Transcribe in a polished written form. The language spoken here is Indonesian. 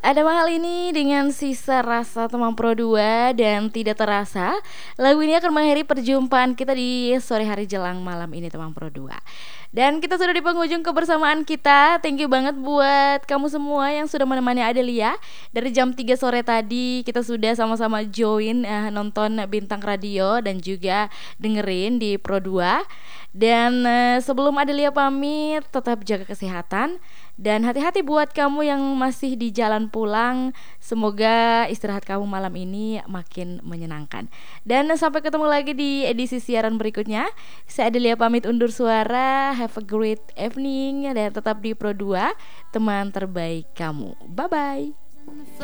Ada mahal ini dengan sisa rasa Temang Pro 2 dan tidak terasa lagu ini akan mengakhiri perjumpaan kita di sore hari jelang malam ini Temang Pro 2. Dan kita sudah di penghujung kebersamaan kita. Thank you banget buat kamu semua yang sudah menemani Adelia. Dari jam 3 sore tadi kita sudah sama-sama join nonton Bintang Radio dan juga dengerin di Pro 2. Dan sebelum Adelia pamit, tetap jaga kesehatan dan hati-hati buat kamu yang masih di jalan pulang. Semoga istirahat kamu malam ini makin menyenangkan. Dan sampai ketemu lagi di edisi siaran berikutnya. Saya Adelia pamit undur suara. Have a great evening dan tetap di Pro 2, teman terbaik kamu. Bye bye.